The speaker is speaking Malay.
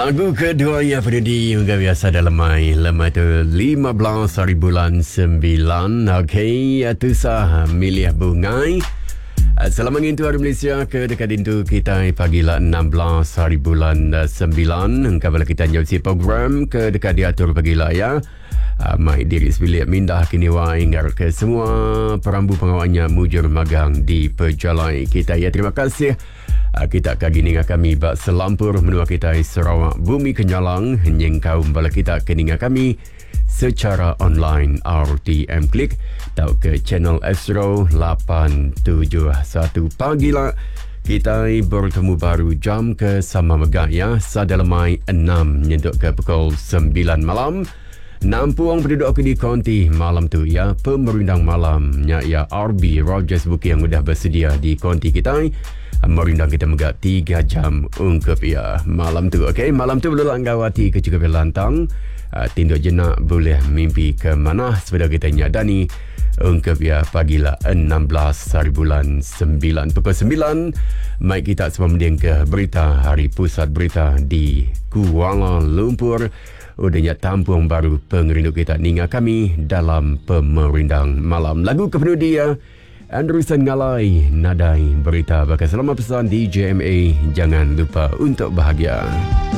Lagu kedua yang Freddy juga biasa dalam lemah tu 15 hari bulan 9. Okey, itu sah milih bungai. Selamat itu hari Malaysia ke dekat itu kita pagilah 16 hari bulan 9. Kalau kita jauh si program ke dekat diatur pagilah ya. Mai diri sebilik mindah kini waingar ke semua perambu pengawannya mujur magang di Perjalai kita ya. Terima kasih. Kita kagini kami bak selampur menua kita Sarawak Bumi Kenyalang yang kaum bala kita keninga kami secara online RTM Klik tau ke channel Astro 871 pagi lah kita bertemu baru jam ke sama megah ya sadalamai 6 nyentuk ke pukul 9 malam. Nampuang penduduk di konti malam tu ya pemerindang malamnya ya RB Rogers Buki yang sudah bersedia di konti kita merindang kita megak 3 jam ungkap ya malam tu. Okey, malam tu boleh langgawati ke juga lantang tindak jenak boleh mimpi ke mana sepeda kita nyadani ungkap ya pagilah 16 hari bulan 9 pukul 9 mai kita semua mending ke berita hari pusat berita di Kuala Lumpur. Udahnya tampung baru pengerindu kita ninga kami dalam pemerindang malam. Lagu kepenuh dia Anderson Ngalai nadai berita bakal selamat pesan di JMA. Jangan lupa untuk bahagia.